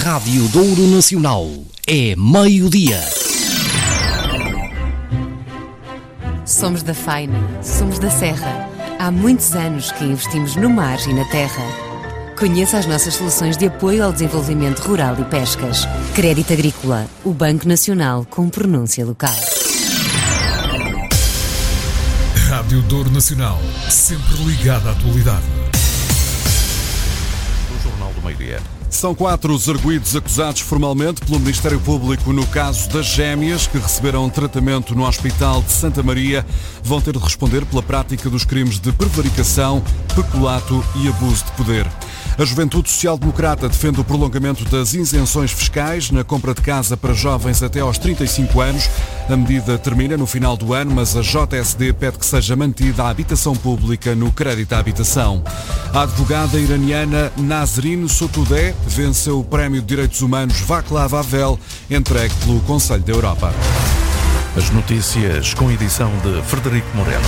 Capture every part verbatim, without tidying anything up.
Rádio Douro Nacional. É meio-dia. Somos da Faina, somos da Serra. Há muitos anos que investimos no mar e na terra. Conheça as nossas soluções de apoio ao desenvolvimento rural e pescas. Crédito Agrícola, o Banco Nacional com pronúncia local. Rádio Douro Nacional, sempre ligada à atualidade. O Jornal do Meio-Dia. São quatro os arguidos acusados formalmente pelo Ministério Público no caso das gêmeas que receberam tratamento no Hospital de Santa Maria. Vão ter de responder pela prática dos crimes de prevaricação, peculato e abuso de poder. A Juventude Social Democrata defende o prolongamento das isenções fiscais na compra de casa para jovens até aos trinta e cinco anos. A medida termina no final do ano, mas a J S D pede que seja mantida a habitação pública no crédito à habitação. A advogada iraniana Nasrin Sotoudeh venceu o Prémio de Direitos Humanos Václav Havel, entregue pelo Conselho da Europa. As notícias com edição de Frederico Moreno.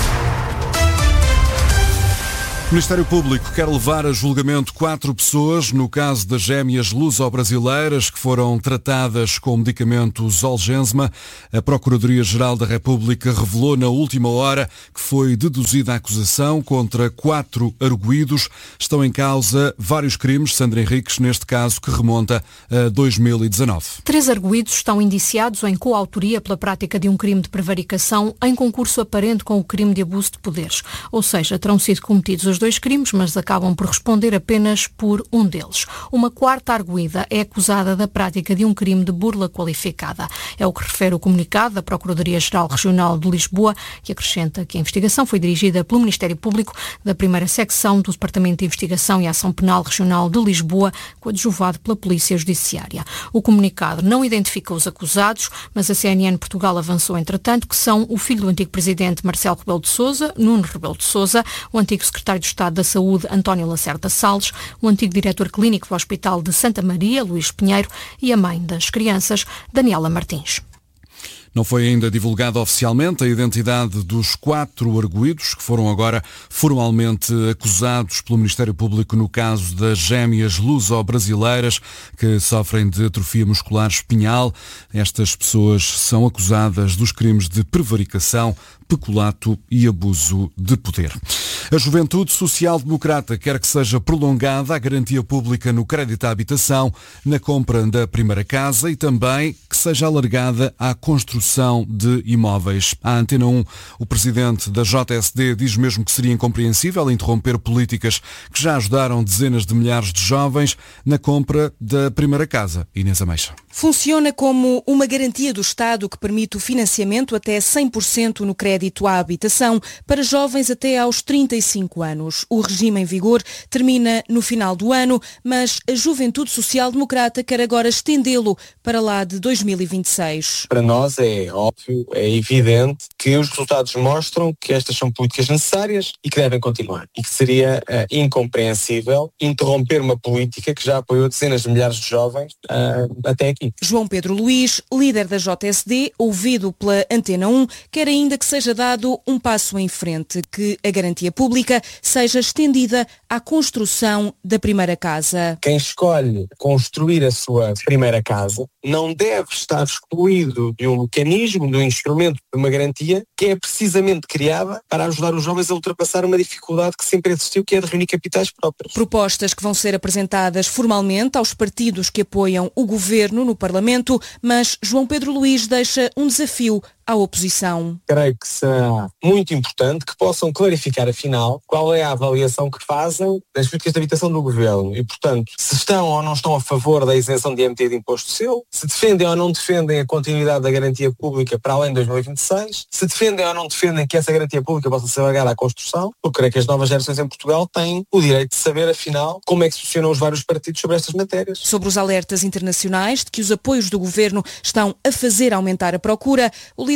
O Ministério Público quer levar a julgamento quatro pessoas no caso das gêmeas luso-brasileiras que foram tratadas com o medicamento Zolgensma. A Procuradoria-Geral da República revelou na última hora que foi deduzida a acusação contra quatro arguidos. Estão em causa vários crimes, Sandra Henriques, neste caso que remonta a dois mil e dezanove. Três arguidos estão indiciados em coautoria pela prática de um crime de prevaricação em concurso aparente com o crime de abuso de poderes. Ou seja, terão sido cometidos os dois crimes, mas acabam por responder apenas por um deles. Uma quarta arguida é acusada da prática de um crime de burla qualificada. É o que refere o comunicado da Procuradoria-Geral Regional de Lisboa, que acrescenta que a investigação foi dirigida pelo Ministério Público da primeira secção do Departamento de Investigação e Ação Penal Regional de Lisboa, coadjuvado pela Polícia Judiciária. O comunicado não identifica os acusados, mas a C N N Portugal avançou, entretanto, que são o filho do antigo presidente Marcelo Rebelo de Sousa, Nuno Rebelo de Sousa, o antigo secretário de Estado da Saúde, António Lacerda Salles, o antigo diretor clínico do Hospital de Santa Maria, Luís Pinheiro, e a mãe das crianças, Daniela Martins. Não foi ainda divulgada oficialmente a identidade dos quatro arguidos que foram agora formalmente acusados pelo Ministério Público no caso das gêmeas luso-brasileiras que sofrem de atrofia muscular espinhal. Estas pessoas são acusadas dos crimes de prevaricação, peculato e abuso de poder. A Juventude Social Democrata quer que seja prolongada a garantia pública no crédito à habitação na compra da primeira casa e também que seja alargada à construção de imóveis. À Antena um, o presidente da J S D diz mesmo que seria incompreensível interromper políticas que já ajudaram dezenas de milhares de jovens na compra da primeira casa. Inês Ameixa. Funciona como uma garantia do Estado que permite o financiamento até cem por cento no crédito à habitação para jovens até aos trinta e cinco anos. O regime em vigor termina no final do ano, mas a Juventude Social Democrata quer agora estendê-lo para lá de dois mil e vinte e seis. Para nós é óbvio, é evidente que os resultados mostram que estas são políticas necessárias e que devem continuar. E que seria uh, incompreensível interromper uma política que já apoiou dezenas de milhares de jovens uh, até aqui. João Pedro Luís, líder da J S D, ouvido pela Antena um, quer ainda que seja dado um passo em frente, que a garantia pública seja estendida à construção da primeira casa. Quem escolhe construir a sua primeira casa não deve estar excluído de um mecanismo, de um instrumento, de uma garantia que é precisamente criada para ajudar os jovens a ultrapassar uma dificuldade que sempre existiu, que é de reunir capitais próprios. Propostas que vão ser apresentadas formalmente aos partidos que apoiam o governo no Parlamento, mas João Pedro Luís deixa um desafio à oposição. Creio que será muito importante que possam clarificar, afinal, qual é a avaliação que fazem das políticas de habitação do governo e, portanto, se estão ou não estão a favor da isenção de I M T de imposto seu, se defendem ou não defendem a continuidade da garantia pública para além de dois mil e vinte e seis, se defendem ou não defendem que essa garantia pública possa ser alargada à construção, porque creio que as novas gerações em Portugal têm o direito de saber, afinal, como é que se posicionam os vários partidos sobre estas matérias. Sobre os alertas internacionais de que os apoios do governo estão a fazer aumentar a procura, o líder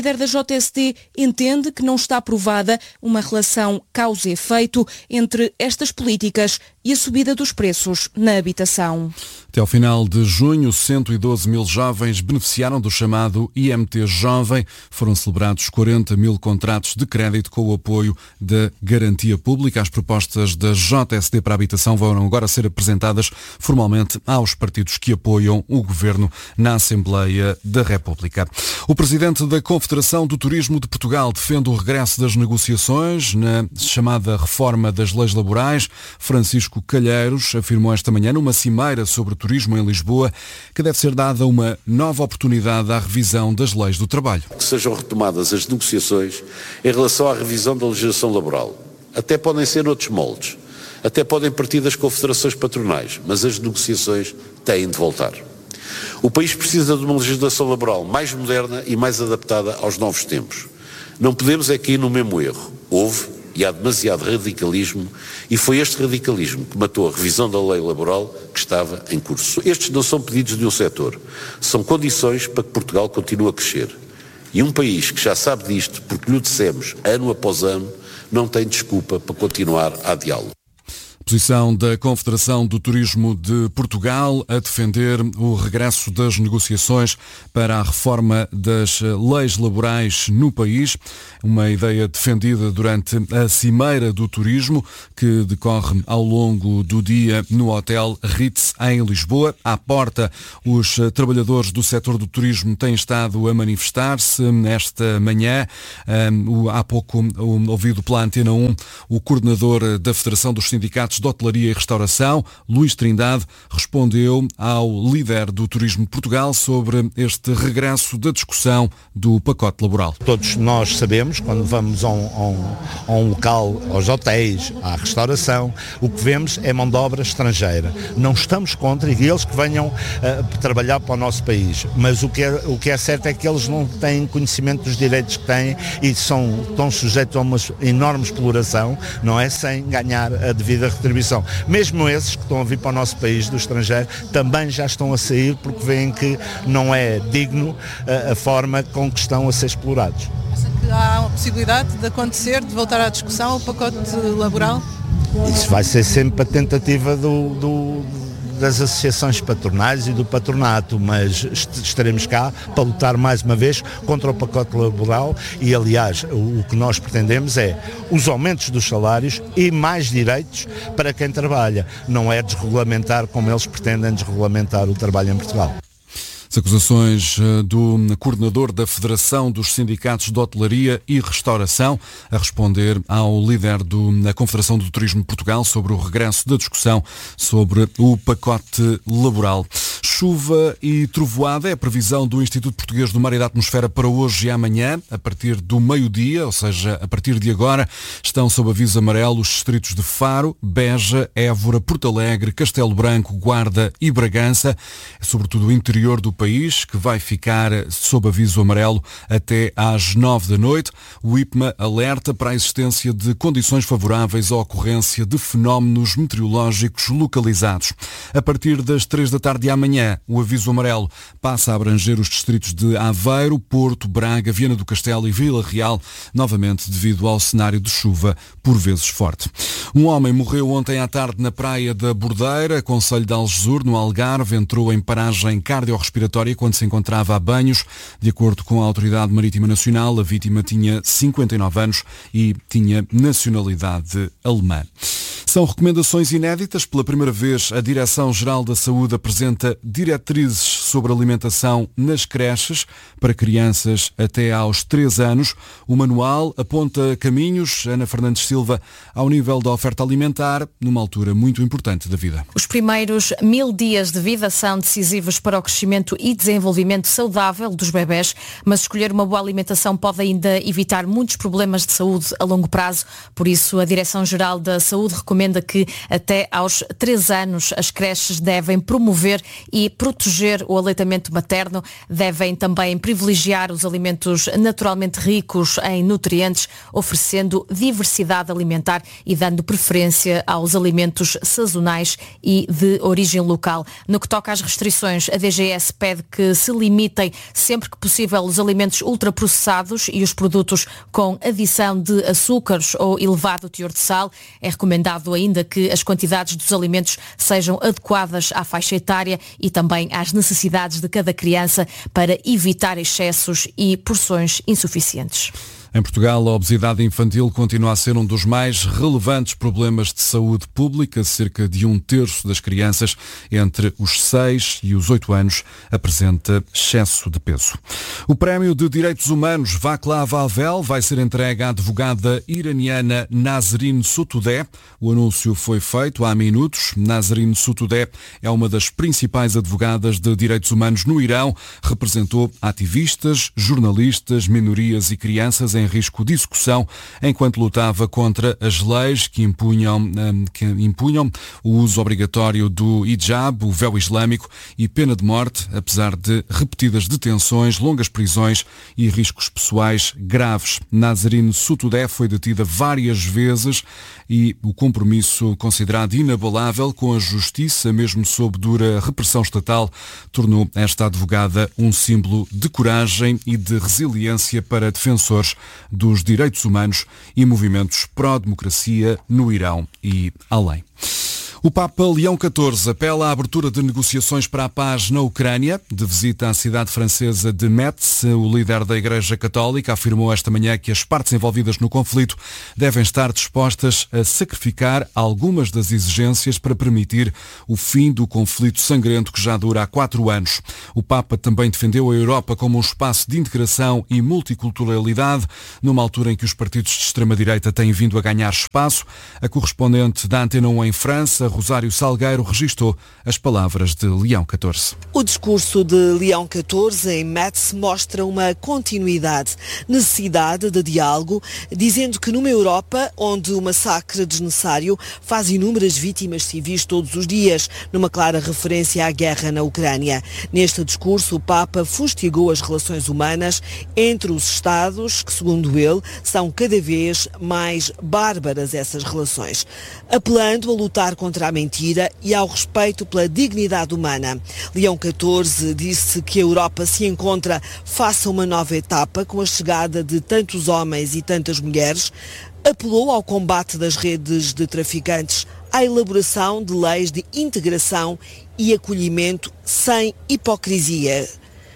líder da J S D entende que não está provada uma relação causa e efeito entre estas políticas e a subida dos preços na habitação. Até ao final de junho, cento e doze mil jovens beneficiaram do chamado I M T Jovem. Foram celebrados quarenta mil contratos de crédito com o apoio da Garantia Pública. As propostas da J S D para a habitação vão agora ser apresentadas formalmente aos partidos que apoiam o Governo na Assembleia da República. O presidente da Confederação do Turismo de Portugal defende o regresso das negociações na chamada reforma das leis laborais. Francisco Calheiros afirmou esta manhã numa cimeira sobre turismo em Lisboa que deve ser dada uma nova oportunidade à revisão das leis do trabalho. Que sejam retomadas as negociações em relação à revisão da legislação laboral. Até podem ser noutros moldes, até podem partir das confederações patronais, mas as negociações têm de voltar. O país precisa de uma legislação laboral mais moderna e mais adaptada aos novos tempos. Não podemos é cair no mesmo erro. Houve e há demasiado radicalismo, e foi este radicalismo que matou a revisão da lei laboral que estava em curso. Estes não são pedidos de um setor, são condições para que Portugal continue a crescer. E um país que já sabe disto, porque lhe dissemos ano após ano, não tem desculpa para continuar a adiá-lo. Posição da Confederação do Turismo de Portugal a defender o regresso das negociações para a reforma das leis laborais no país. Uma ideia defendida durante a Cimeira do Turismo, que decorre ao longo do dia no Hotel Ritz, em Lisboa. À porta, os trabalhadores do setor do turismo têm estado a manifestar-se esta manhã. Há pouco, ouvido pela Antena um, o coordenador da Federação dos Sindicatos de Hotelaria e Restauração, Luís Trindade, respondeu ao líder do Turismo de Portugal sobre este regresso da discussão do pacote laboral. Todos nós sabemos, quando vamos a um, a um, a um local, aos hotéis, à restauração, o que vemos é mão de obra estrangeira. Não estamos contra e eles que venham uh, trabalhar para o nosso país, mas o que, é, o que é certo é que eles não têm conhecimento dos direitos que têm e são, estão sujeitos a uma enorme exploração, não é? Sem ganhar a devida retribuição. Mesmo esses que estão a vir para o nosso país do estrangeiro também já estão a sair porque veem que não é digno a, a forma com que estão a ser explorados. Acha que há a possibilidade de acontecer, de voltar à discussão, o pacote laboral? Isso vai ser sempre a tentativa do, do, das associações patronais e do patronato, mas estaremos cá para lutar mais uma vez contra o pacote laboral e, aliás, o, o que nós pretendemos é os aumentos dos salários e mais direitos para quem trabalha. Não é desregulamentar como eles pretendem desregulamentar o trabalho em Portugal. As acusações do coordenador da Federação dos Sindicatos de Hotelaria e Restauração a responder ao líder do, da Confederação do Turismo de Portugal sobre o regresso da discussão sobre o pacote laboral. Chuva e trovoada é a previsão do Instituto Português do Mar e da Atmosfera para hoje e amanhã, a partir do meio-dia, ou seja, a partir de agora, estão sob aviso amarelo os distritos de Faro, Beja, Évora, Porto Alegre, Castelo Branco, Guarda e Bragança, sobretudo o interior do país. país, que vai ficar sob aviso amarelo até às nove da noite. O I P M A alerta para a existência de condições favoráveis à ocorrência de fenómenos meteorológicos localizados. A partir das três da tarde de amanhã, o aviso amarelo passa a abranger os distritos de Aveiro, Porto, Braga, Viana do Castelo e Vila Real, novamente devido ao cenário de chuva por vezes forte. Um homem morreu ontem à tarde na praia da Bordeira, concelho de Algesur, no Algarve, entrou em paragem cardiorrespiratória quando se encontrava a banhos. De acordo com a Autoridade Marítima Nacional, a vítima tinha cinquenta e nove anos e tinha nacionalidade alemã. São recomendações inéditas. Pela primeira vez, a Direção-Geral da Saúde apresenta diretrizes sobre alimentação nas creches para crianças até aos três anos. O manual aponta caminhos, Ana Fernandes Silva, ao nível da oferta alimentar, numa altura muito importante da vida. Os primeiros mil dias de vida são decisivos para o crescimento e desenvolvimento saudável dos bebés, mas escolher uma boa alimentação pode ainda evitar muitos problemas de saúde a longo prazo. Por isso, a Direção-Geral da Saúde recomenda que até aos três anos as creches devem promover e proteger o aleitamento materno. Devem também privilegiar os alimentos naturalmente ricos em nutrientes, oferecendo diversidade alimentar e dando preferência aos alimentos sazonais e de origem local. No que toca às restrições, a D G S pede que se limitem sempre que possível os alimentos ultraprocessados e os produtos com adição de açúcares ou elevado teor de sal. É recomendado ainda que as quantidades dos alimentos sejam adequadas à faixa etária e também às necessidades de cada criança para evitar excessos e porções insuficientes. Em Portugal, a obesidade infantil continua a ser um dos mais relevantes problemas de saúde pública. Cerca de um terço das crianças entre os seis e os oito anos apresenta excesso de peso. O Prémio de Direitos Humanos Václav Havel vai ser entregue à advogada iraniana Nasrin Sotoudeh. O anúncio foi feito há minutos. Nasrin Sotoudeh é uma das principais advogadas de direitos humanos no Irão. Representou ativistas, jornalistas, minorias e crianças em em risco de execução enquanto lutava contra as leis que impunham, que impunham o uso obrigatório do hijab, o véu islâmico, e pena de morte, apesar de repetidas detenções, longas prisões e riscos pessoais graves. Nasrin Sotoudeh foi detida várias vezes e o compromisso considerado inabalável com a justiça, mesmo sob dura repressão estatal, tornou esta advogada um símbolo de coragem e de resiliência para defensores dos direitos humanos e movimentos pró-democracia no Irão e além. O Papa Leão catorze apela à abertura de negociações para a paz na Ucrânia. De visita à cidade francesa de Metz, o líder da Igreja Católica afirmou esta manhã que as partes envolvidas no conflito devem estar dispostas a sacrificar algumas das exigências para permitir o fim do conflito sangrento que já dura há quatro anos. O Papa também defendeu a Europa como um espaço de integração e multiculturalidade, numa altura em que os partidos de extrema-direita têm vindo a ganhar espaço. A correspondente da Antena um em França, Rosário Salgueiro, registou as palavras de Leão catorze. O discurso de Leão catorze em Metz mostra uma continuidade, necessidade de diálogo, dizendo que numa Europa onde o massacre desnecessário faz inúmeras vítimas civis todos os dias, numa clara referência à guerra na Ucrânia. Neste discurso, o Papa fustigou as relações humanas entre os Estados, que, segundo ele, são cada vez mais bárbaras essas relações, apelando a lutar contra a mentira e ao respeito pela dignidade humana. Leão catorze disse que a Europa se encontra face a uma nova etapa com a chegada de tantos homens e tantas mulheres, apelou ao combate das redes de traficantes, à elaboração de leis de integração e acolhimento sem hipocrisia.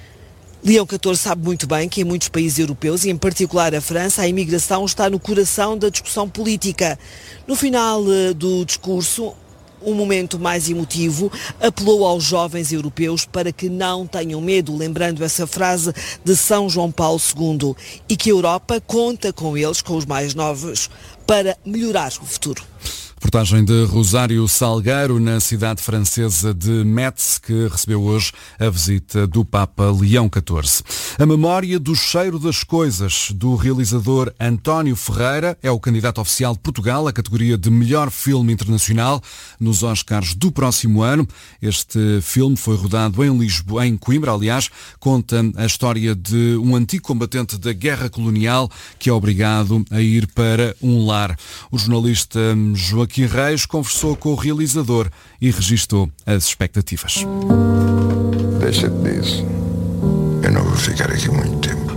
Leão catorze sabe muito bem que em muitos países europeus, e em particular a França, a imigração está no coração da discussão política. No final do discurso, um momento mais emotivo, apelou aos jovens europeus para que não tenham medo, lembrando essa frase de São João Paulo segundo, e que a Europa conta com eles, com os mais novos, para melhorar o futuro. Reportagem de Rosário Salgueiro, na cidade francesa de Metz, que recebeu hoje a visita do Papa Leão catorze. A memória do cheiro das coisas, do realizador António Ferreira, é o candidato oficial de Portugal à categoria de melhor filme internacional nos Oscars do próximo ano. Este filme foi rodado em Lisboa, em Coimbra, aliás, conta a história de um antigo combatente da guerra colonial que é obrigado a ir para um lar. O jornalista Joaquim Joaquim Reis conversou com o realizador e registou as expectativas. Deixa-te disso. Eu não vou ficar aqui muito tempo.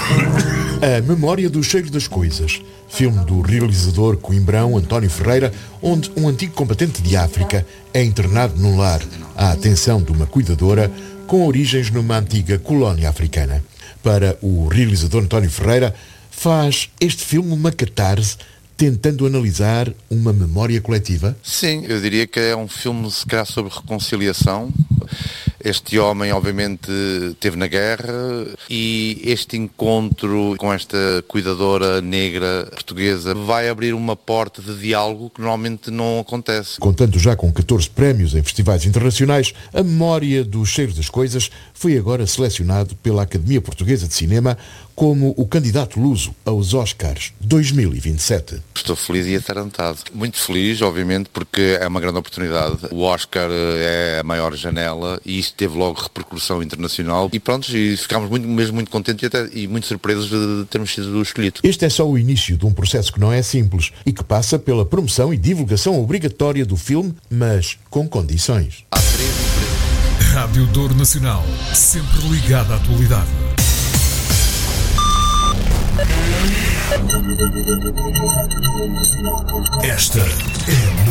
A Memória do Cheiro das Coisas, filme do realizador coimbrão António Ferreira, onde um antigo combatente de África é internado num lar à atenção de uma cuidadora com origens numa antiga colónia africana. Para o realizador António Ferreira, faz este filme uma catarse tentando analisar uma memória coletiva? Sim, eu diria que é um filme, se calhar, sobre reconciliação. Este homem, obviamente, esteve na guerra e este encontro com esta cuidadora negra portuguesa vai abrir uma porta de diálogo que normalmente não acontece. Contando já com catorze prémios em festivais internacionais, A Memória do Cheiro das Coisas foi agora selecionado pela Academia Portuguesa de Cinema como o candidato luso aos Oscars dois mil e vinte e sete. Estou feliz e atarantado. Muito feliz, obviamente, porque é uma grande oportunidade. O Oscar é a maior janela e isso teve logo repercussão internacional e pronto, e ficámos muito, mesmo muito contentes e, até, e muito surpresos de termos sido escolhidos. Este é só o início de um processo que não é simples e que passa pela promoção e divulgação obrigatória do filme, mas com condições. Há três empresas. Rádio Douro Nacional, sempre ligada à atualidade. Esta é